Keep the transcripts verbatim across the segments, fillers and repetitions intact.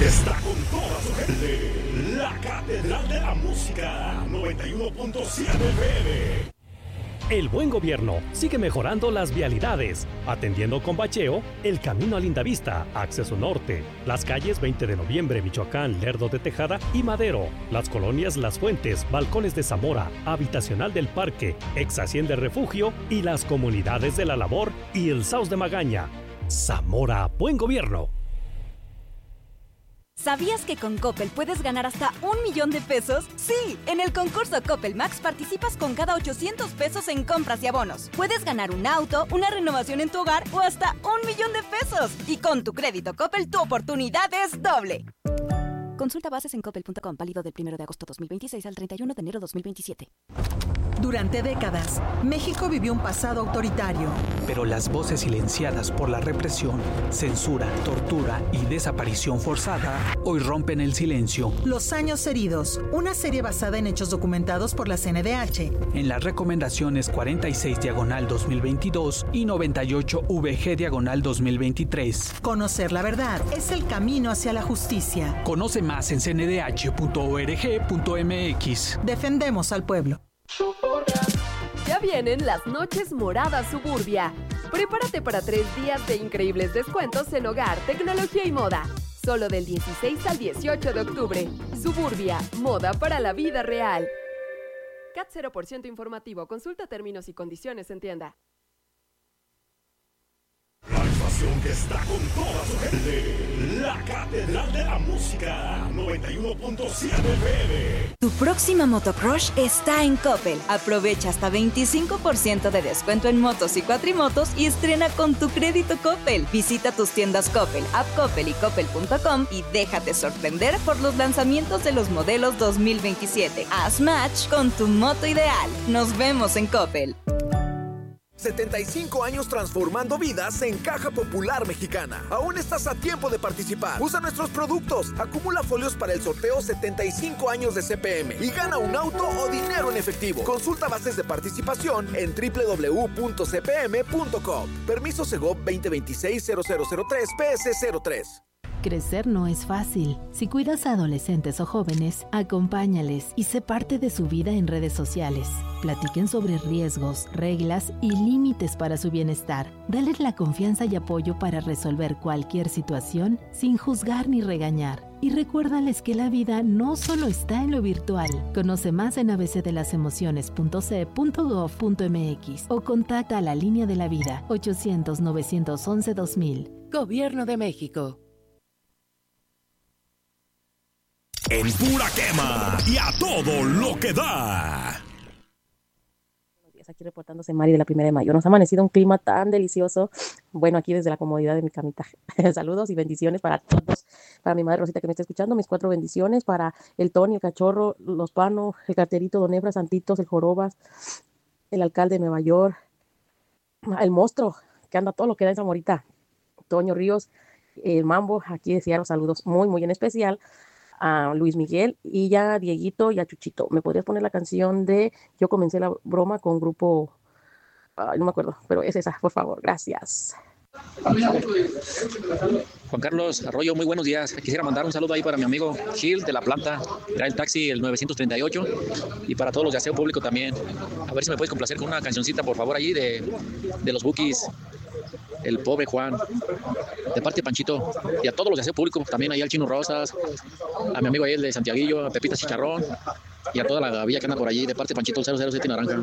que está con toda su gente. La Catedral de la Música, noventa y uno punto siete F M. El Buen Gobierno sigue mejorando las vialidades, atendiendo con bacheo el camino a Lindavista, acceso norte, las calles veinte de noviembre, Michoacán, Lerdo de Tejada y Madero, las colonias Las Fuentes, Balcones de Zamora, Habitacional del Parque, Ex Hacienda Refugio y las comunidades de La Labor y el Saus de Magaña. Zamora, Buen Gobierno. ¿Sabías que con Coppel puedes ganar hasta un millón de pesos? Sí, en el concurso Coppel Max participas con cada ochocientos pesos en compras y abonos. Puedes ganar un auto, una renovación en tu hogar o hasta un millón de pesos. Y con tu crédito Coppel, tu oportunidad es doble. Consulta bases en coppel punto com, válido del primero de agosto dos mil veintiséis al treinta y uno de enero dos mil veintisiete. Durante décadas, México vivió un pasado autoritario. Pero las voces silenciadas por la represión, censura, tortura y desaparición forzada hoy rompen el silencio. Los años heridos, una serie basada en hechos documentados por la C N D H. En las recomendaciones cuarenta y seis diagonal dos mil veintidós y noventa y ocho V G diagonal dos mil veintitrés. Conocer la verdad es el camino hacia la justicia. Conoce más en c n d h punto org punto m x. Defendemos al pueblo. Ya vienen las noches moradas Suburbia. Prepárate para tres días de increíbles descuentos en hogar, tecnología y moda. Solo del dieciséis al dieciocho de octubre. Suburbia, moda para la vida real. C A T cero por ciento informativo. Consulta términos y condiciones en tienda. La estación que está con toda su gente. La Catedral de la Música, noventa y uno punto siete F M. Tu próxima motocrush está en Coppel. Aprovecha hasta veinticinco por ciento de descuento en motos y cuatrimotos y estrena con tu crédito Coppel. Visita tus tiendas Coppel, App Coppel y Coppel punto com y déjate sorprender por los lanzamientos de los modelos dos mil veintisiete. Haz match con tu moto ideal. Nos vemos en Coppel. setenta y cinco años transformando vidas en Caja Popular Mexicana. Aún estás a tiempo de participar. Usa nuestros productos. Acumula folios para el sorteo setenta y cinco años de C P M y gana un auto o dinero en efectivo. Consulta bases de participación en doble u doble u doble u punto c p m punto com. Permiso Segov veinte veintiséis cero cero cero tres P S cero tres. Crecer no es fácil. Si cuidas a adolescentes o jóvenes, acompáñales y sé parte de su vida en redes sociales. Platiquen sobre riesgos, reglas y límites para su bienestar. Dales la confianza y apoyo para resolver cualquier situación sin juzgar ni regañar. Y recuérdales que la vida no solo está en lo virtual. Conoce más en a b c de las emociones punto c punto gov punto m x o contacta a la Línea de la Vida ochocientos, novecientos once, dos mil. Gobierno de México. En pura quema y a todo lo que da. Buenos días, aquí reportándose Mari de la Primera de Mayo. Nos ha amanecido un clima tan delicioso. Bueno, aquí desde la comodidad de mi camita. Saludos y bendiciones para todos. Para mi madre Rosita que me está escuchando, mis cuatro bendiciones. Para el Tony, el Cachorro, los Panos, el Carterito, Don Efra, Santitos, el Jorobas, el alcalde de Nueva York, el monstruo que anda todo lo que da en Zamorita, Toño Ríos, el Mambo. Aquí decía los saludos muy, muy en especial a Luis Miguel y ya a Dieguito y a Chuchito. ¿Me podrías poner la canción de Yo comencé la broma con grupo? Ay, no me acuerdo, pero es esa, por favor. Gracias. Juan Carlos Arroyo, muy buenos días. Quisiera mandar un saludo ahí para mi amigo Gil de la planta, trae el taxi el novecientos treinta y ocho, y para todos los de aseo público también. A ver si me puedes complacer con una cancioncita, por favor, allí de, de los Bukis. El pobre Juan, de parte de Panchito, y a todos los de aseo público, también ahí al Chino Rosas, a mi amigo ahí el de Santiaguillo, a Pepita Chicharrón, y a toda la gavilla que anda por allí, de parte de Panchito el cero cero siete Naranja.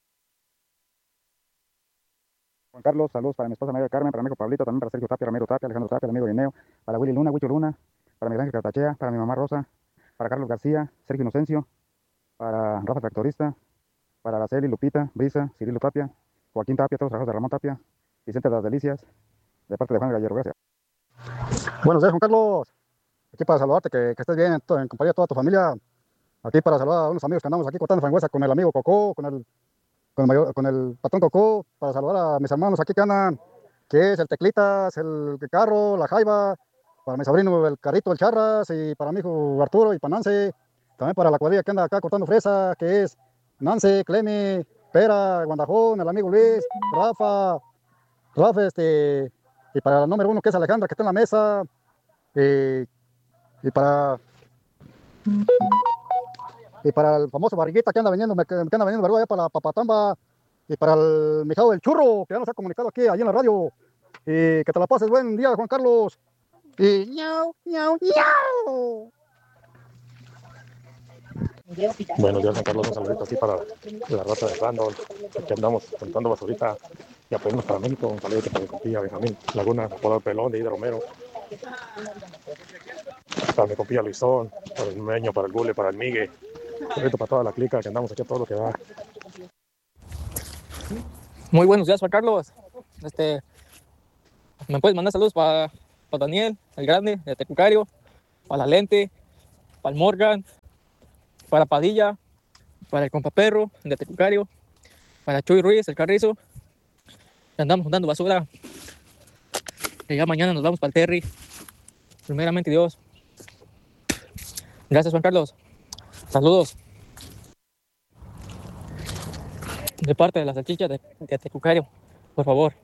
Juan Carlos, saludos para mi esposa María Carmen, para mi amigo Pablito, también para Sergio Tapia, Ramiro Tapia, Alejandro Tapia, el amigo Guineo, para Willy Luna, Huicho Luna, para Miguel Ángel Cartachea, para mi mamá Rosa, para Carlos García, Sergio Inocencio, para Rafa Tractorista, para Araceli, Lupita, Brisa, Cirilo Tapia, Joaquín Tapia, todos los trabajos de Ramón Tapia, Vicente de las Delicias, de parte de Juan Gallero, gracias. Buenos días, Juan Carlos. Aquí para saludarte, que, que estés bien en, to, en compañía de toda tu familia. Aquí para saludar a unos amigos que andamos aquí cortando frangüesa con el amigo Cocó, con el, con el, mayor, con el patrón Cocó, para saludar a mis hermanos aquí que andan, que es el Teclitas, el Carro, la Jaiba, para mi sobrino el Carrito, el Charras, y para mi hijo Arturo y para Nance, también para la cuadrilla que anda acá cortando fresa, que es Nance, Clemi, Pera, Guandajón, el amigo Luis, Rafa, Rafa, este, y para el número uno que es Alejandra, que está en la mesa, eh, Y para... Y para el famoso Barriguita que anda vendiendo, que anda vendiendo verdura allá para la Papatamba. Y para el mijado del churro, que ya nos ha comunicado aquí, allí en la radio. Y que te la pases buen día, Juan Carlos. Y ñau, ñau, ñau. Buenos días, Juan Carlos, un saludito aquí para la raza de Randall. Aquí andamos contando basurita y apoyarnos para México. Un saludito para mi compilla Benjamín Laguna, por el pelón de Ida Romero. Para mi compilla Luisón, para el Meño, para el Gule, para el Migue. Un saludito para toda la clica que andamos aquí a todo lo que da. Muy buenos días, Juan Carlos. Este, ¿me puedes mandar saludos para pa Daniel, el grande, de Tecucario, para la Lente, para el Morgan, para Padilla, para el compa Perro, de Tecucario, para Chuy Ruiz, el Carrizo? Andamos juntando basura. Que ya mañana nos vamos para el Terry. Primeramente Dios. Gracias, Juan Carlos. Saludos. De parte de la salchicha de, de Tecucario, por favor.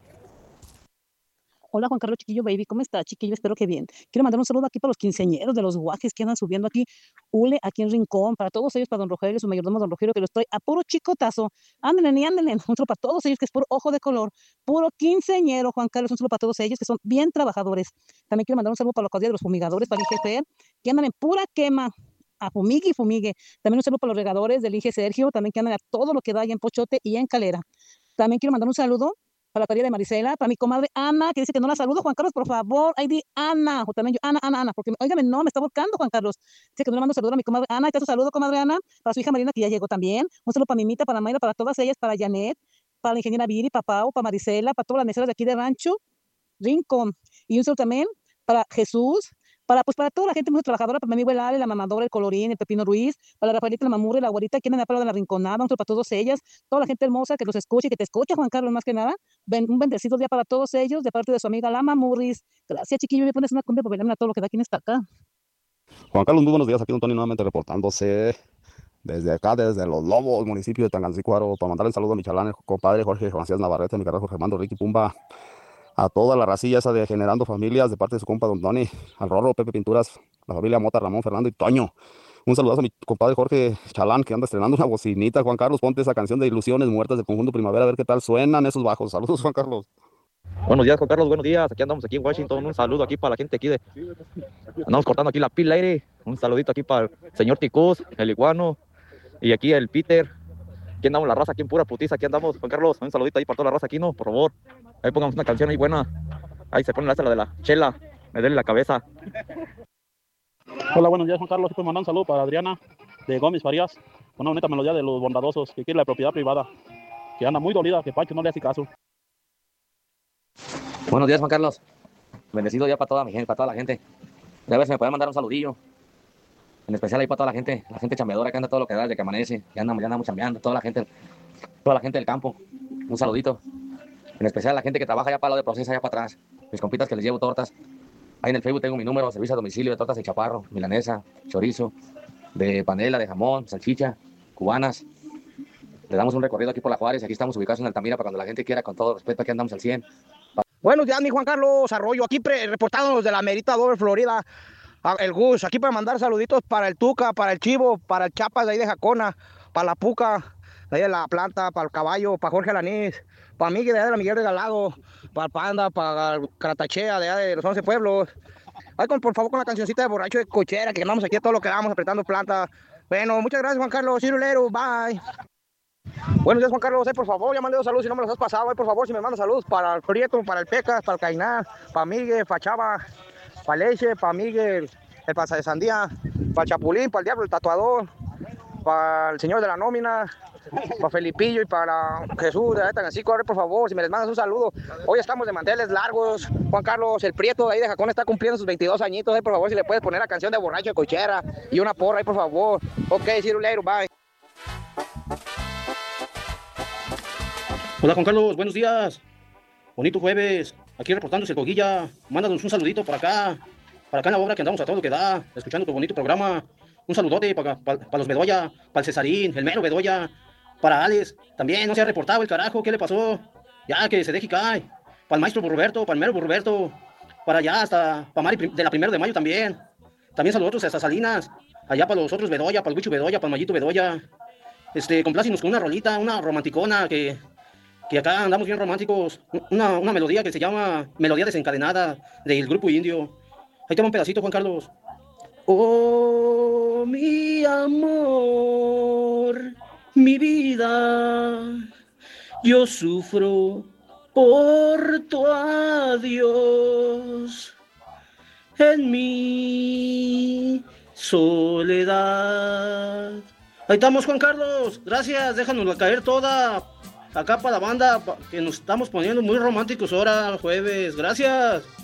Hola Juan Carlos Chiquillo Baby, ¿cómo está Chiquillo? Espero que bien. Quiero mandar un saludo aquí para los quinceañeros de los guajes que andan subiendo aquí, Ule, aquí en Rincón, para todos ellos, para don Rogelio, su mayordomo don Rogelio, que los trae a puro chicotazo. Ándelen y ándelen, un saludo para todos ellos, que es puro ojo de color, puro quinceañero, Juan Carlos, un saludo para todos ellos, que son bien trabajadores. También quiero mandar un saludo para los de los fumigadores, para el I G C, que andan en pura quema, a fumigue y fumigue. También un saludo para los regadores del I G Sergio, también que andan a todo lo que da allá en Pochote y en Calera. También quiero mandar un saludo para la cuadrilla de Marisela, para mi comadre Ana, que dice que no la saludo. Juan Carlos, por favor, ahí di Ana, o también yo, Ana, Ana, Ana, porque, óigame, no, me está volcando Juan Carlos. Dice que no le mando saludo a mi comadre Ana, y te saludo, comadre Ana, para su hija Marina, que ya llegó también. Un saludo para Mimita, para Mayra, para todas ellas, para Janet, para la ingeniera Viri, para Pau, para Marisela, para todas las meseras de aquí de Rancho Rincón. Y un saludo también para Jesús, para, pues, para toda la gente muy trabajadora, para mi amigo el Ale, la mamadora, el Colorín, el Pepino Ruiz, para la Rafaelita, la Mamurra y la Güerita, que andan a palo de la Rinconada. Un saludo para todas ellas, toda la gente hermosa que los escucha y que te escucha, Juan Carlos, más que nada. Ben, un bendecido día para todos ellos, de parte de su amiga la Mamurris. Gracias, Chiquillo, me pones una cumbia para bailarme a todo lo que da. ¿Quién está acá? Juan Carlos, muy buenos días, aquí don Tony nuevamente reportándose desde acá, desde Los Lobos, municipio de Tangancícuaro, para mandarle un saludo a mi chalán, el compadre Jorge Francés Navarrete, a mi carnal Jorge Armando Ricky Pumba, a toda la racilla esa de Generando Familias, de parte de su compa don Tony, al Rorro, Pepe Pinturas, la familia Mota, Ramón, Fernando y Toño. Un saludazo a mi compadre Jorge Chalán, que anda estrenando una bocinita. Juan Carlos, ponte esa canción de Ilusiones Muertas del Conjunto Primavera, a ver qué tal suenan esos bajos. Saludos, Juan Carlos. Buenos días, Juan Carlos, buenos días. Aquí andamos aquí en Washington. Un saludo aquí para la gente aquí de... Andamos cortando aquí la Pil Lady. Un saludito aquí para el señor Ticuz, el Iguano, y aquí el Peter. Aquí andamos la raza, aquí en pura putiza. Aquí andamos, Juan Carlos. Un saludito ahí para toda la raza aquí, ¿no? Por favor. Ahí pongamos una canción ahí buena. Ahí se pone la de la chela. Me duele la cabeza. Hola, buenos días, Juan Carlos. Aquí puedo mandar un saludo para Adriana de Gómez Farías. Una bonita melodía de Los Bondadosos, que quiere la propiedad privada. Que anda muy dolida, que Pacho no le hace caso. Buenos días, Juan Carlos. Bendecido día para toda mi gente, para toda la gente. A ver si me pueden mandar un saludillo. En especial ahí para toda la gente, la gente chambeadora que anda todo lo que da, de que amanece, que anda, ya andamos chambeando, toda la gente, toda la gente del campo. Un saludito. En especial la gente que trabaja allá para lo de proceso, allá para atrás. Mis compitas que les llevo tortas. Ahí en el Facebook tengo mi número, servicio a domicilio de tortas de chaparro, milanesa, chorizo, de panela, de jamón, salchicha, cubanas. Le damos un recorrido aquí por la Juárez. Aquí estamos ubicados en Altamira para cuando la gente quiera, con todo respeto, aquí andamos al cien. Buenos días, mi Juan Carlos Arroyo, aquí pre reportándonos de la Merita Doble Florida, el Gus, aquí para mandar saluditos para el Tuca, para el Chivo, para el Chapas de ahí de Jacona, para la Puca, de ahí de la Planta, para el Caballo, para Jorge Alanís, para Miguel de allá de la Miguel Regalado, para el Panda, para el Caratachea de allá de los once pueblos. Ay, con, por favor, con la cancioncita de Borracho de Cochera, que andamos aquí a todo lo que damos, apretando planta. Bueno, muchas gracias, Juan Carlos, cirulero, bye. Buenos días, Juan Carlos, ay, por favor, ya mandé dos saludos si no me los has pasado, ay, por favor, si me mandas saludos para el Prieto, para el Pecas, para el Cainán, para Miguel, para Chava, para Leche, para Miguel, el Pasa de Sandía, para el Chapulín, para el Diablo, el Tatuador, para el Señor de la Nómina, para Felipillo y para Jesús de Tangancico, por favor, si me les mandas un saludo. Hoy estamos de manteles largos, Juan Carlos, el Prieto de ahí de Jacón está cumpliendo sus veintidós añitos, ay, por favor, si le puedes poner la canción de Borracho de Cochera y una porra ahí, por favor. Ok, cirulero, bye. Hola, Juan Carlos, buenos días. Bonito jueves. Aquí reportándose el Coguilla. Mándanos un saludito por acá. Para acá en la obra que andamos a todo lo que da. Escuchando tu bonito programa. Un saludote para, para, para los Bedoya. Para el Cesarín, el mero Bedoya. Para Alex. También no se ha reportado el carajo. ¿Qué le pasó? Ya que se deje caer. Para el maestro Roberto. Para el mero Roberto. Para allá hasta. Para Mari de la primero de mayo también. También saludos hasta Salinas, allá para los otros Bedoya, para el Huicho Bedoya, para el Mayito Bedoya. Este, complácenos con una rolita, una romanticona, que, que acá andamos bien románticos. Una, una melodía que se llama Melodía Desencadenada, del Grupo Indio. Ahí te va un pedacito, Juan Carlos. Oh, mi amor, mi vida, yo sufro por tu adiós. En mi soledad. Ahí estamos, Juan Carlos. Gracias, déjanosla caer toda. Acá para la banda, que nos estamos poniendo muy románticos ahora, jueves. Gracias.